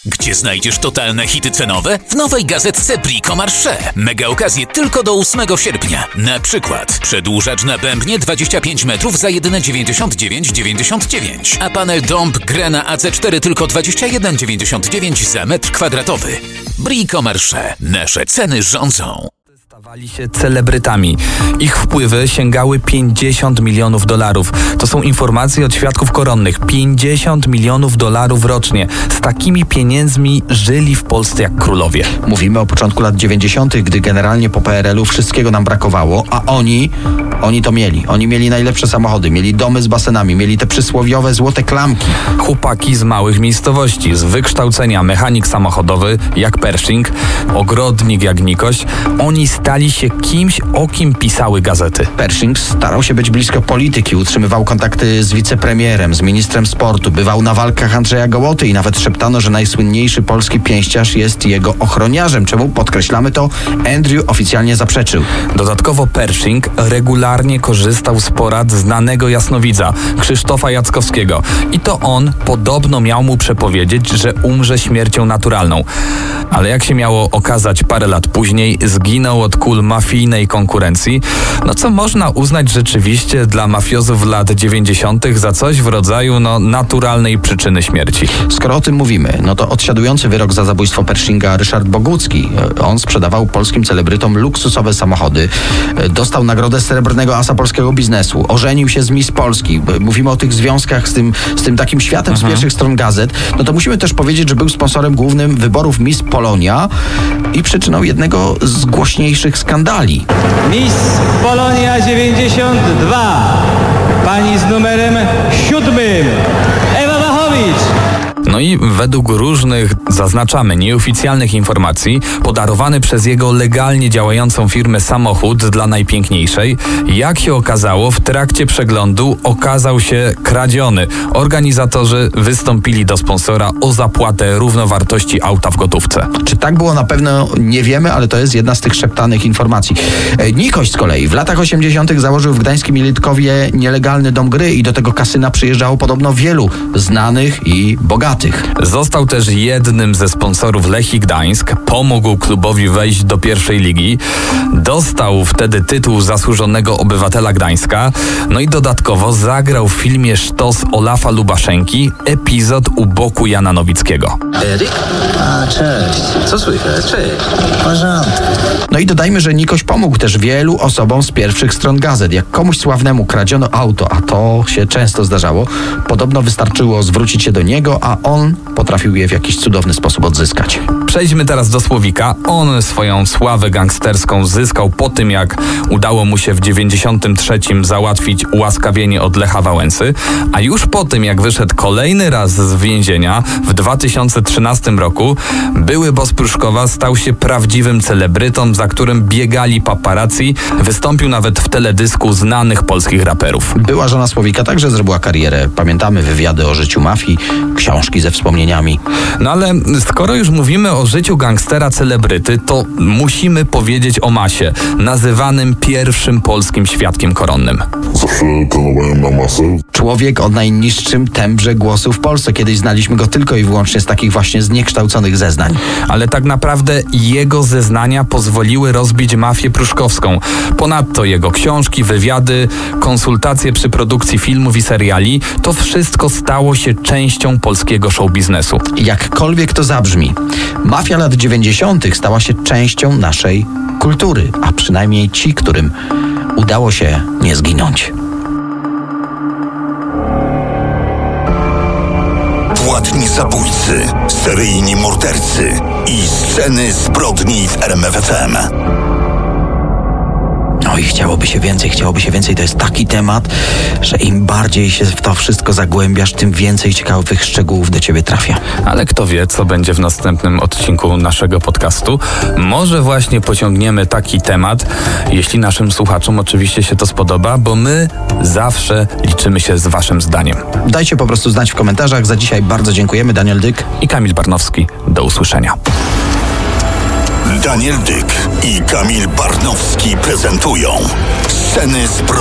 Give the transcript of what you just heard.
Gdzie znajdziesz totalne hity cenowe? W nowej gazetce Brico Marché. Mega okazje tylko do 8 sierpnia. Na przykład przedłużacz na bębnie 25 metrów za jedyne 99,99, a panel Domb Grena AC4 tylko 21,99 za metr kwadratowy. Brico Marché. Nasze ceny rządzą. Stawali się celebrytami. Ich wpływy sięgały $50 milionów. To są informacje od świadków koronnych. $50 milionów rocznie. Z takimi pieniędzmi żyli w Polsce jak królowie. Mówimy o początku lat 90., gdy generalnie po PRL-u wszystkiego nam brakowało, a oni to mieli. Oni mieli najlepsze samochody, mieli domy z basenami, mieli te przysłowiowe złote klamki. Chłopaki z małych miejscowości, z wykształcenia mechanik samochodowy jak Pershing, ogrodnik jak Nikoś, oni stali się kimś, o kim pisały gazety. Pershing starał się być blisko polityki, utrzymywał kontakty z wicepremierem, z ministrem sportu, bywał na walkach Andrzeja Gołoty i nawet szeptano, że najsłynniejszy polski pięściarz jest jego ochroniarzem, czemu, podkreślamy to, Andrew oficjalnie zaprzeczył. Dodatkowo Pershing regularnie korzystał z porad znanego jasnowidza, Krzysztofa Jackowskiego. I to on podobno miał mu przepowiedzieć, że umrze śmiercią naturalną. Ale jak się miało okazać parę lat później, zginął od kul mafijnej konkurencji, co można uznać rzeczywiście dla mafiozów lat 90. za coś w rodzaju naturalnej przyczyny śmierci. Skoro o tym mówimy, to odsiadujący wyrok za zabójstwo Pershinga Ryszard Bogucki. On sprzedawał polskim celebrytom luksusowe samochody, dostał nagrodę Srebrnego Asa polskiego biznesu, ożenił się z Miss Polski. Mówimy o tych związkach z tym takim światem z pierwszych stron gazet. To musimy też powiedzieć, że był sponsorem głównym wyborów Miss Polonia i przyczyną jednego z głośniejszych skandali. Miss Polonia 92, pani z numerem 7, Ewa Wachowicz. I według różnych, zaznaczamy, nieoficjalnych informacji, podarowany przez jego legalnie działającą firmę samochód dla najpiękniejszej, jak się okazało, w trakcie przeglądu okazał się kradziony. Organizatorzy wystąpili do sponsora o zapłatę równowartości auta w gotówce. Czy tak było, na pewno nie wiemy, ale to jest jedna z tych szeptanych informacji. Nikoś z kolei w latach 80. założył w gdańskim Jelitkowie nielegalny dom gry i do tego kasyna przyjeżdżało podobno wielu znanych i bogatych. Został też jednym ze sponsorów Lechii Gdańsk, pomógł klubowi wejść do pierwszej ligi, dostał wtedy tytuł zasłużonego obywatela Gdańska, i dodatkowo zagrał w filmie Sztos Olafa Lubaszenki epizod u boku Jana Nowickiego. Eryk? A, cześć. Co słychać? Cześć. W porządku. I dodajmy, że Nikoś pomógł też wielu osobom z pierwszych stron gazet. Jak komuś sławnemu kradziono auto, a to się często zdarzało, podobno wystarczyło zwrócić się do niego, a on potrafił je w jakiś cudowny sposób odzyskać. Przejdźmy teraz do Słowika. On swoją sławę gangsterską zyskał po tym, jak udało mu się w 93 załatwić ułaskawienie od Lecha Wałęsy, a już po tym, jak wyszedł kolejny raz z więzienia w 2013 roku, były boss Pruszkowa stał się prawdziwym celebrytą, za którym biegali paparazzi, wystąpił nawet w teledysku znanych polskich raperów. Była żona Słowika także zrobiła karierę. Pamiętamy wywiady o życiu mafii, książki ze wspomnieniami. Ale skoro już mówimy o życiu gangstera celebryty, to musimy powiedzieć o Masie, nazywanym pierwszym polskim świadkiem koronnym. Zawsze trenowałem na masę. Człowiek o najniższym tembrze głosu w Polsce. Kiedyś znaliśmy go tylko i wyłącznie z takich właśnie zniekształconych zeznań. Ale tak naprawdę jego zeznania pozwoliły rozbić mafię pruszkowską. Ponadto jego książki, wywiady, konsultacje przy produkcji filmów i seriali, to wszystko stało się częścią polskiego showbiznesu. Jakkolwiek to zabrzmi, mafia lat 90. stała się częścią naszej kultury, a przynajmniej ci, którym udało się nie zginąć. Płatni zabójcy, seryjni mordercy i sceny zbrodni w RMF FM. I chciałoby się więcej. To jest taki temat, że im bardziej się w to wszystko zagłębiasz, tym więcej ciekawych szczegółów do ciebie trafia. Ale kto wie, co będzie w następnym odcinku naszego podcastu. Może właśnie pociągniemy taki temat, jeśli naszym słuchaczom oczywiście się to spodoba, bo my zawsze liczymy się z waszym zdaniem. Dajcie po prostu znać w komentarzach. Za dzisiaj bardzo dziękujemy. Daniel Dyk i Kamil Barnowski. Do usłyszenia. Daniel Dyk i Kamil Barnowski prezentują Sceny zbrodni.